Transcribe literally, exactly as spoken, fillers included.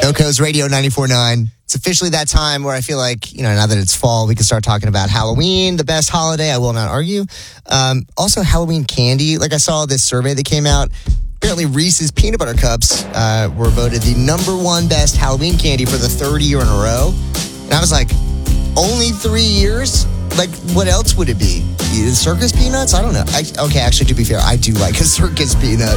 Coast Radio ninety-four point nine. It's officially that time where I feel like, you know, now that it's fall, we can start talking about Halloween, the best holiday. I will not argue. Um, also, Halloween candy. Like I saw this survey that came out. Apparently, Reese's Peanut Butter Cups uh, were voted the number one best Halloween candy for the third year in a row. And I was like, only three years? Like, what else would it be? Circus peanuts? I don't know. I, okay, actually, to be fair, I do like a circus peanut.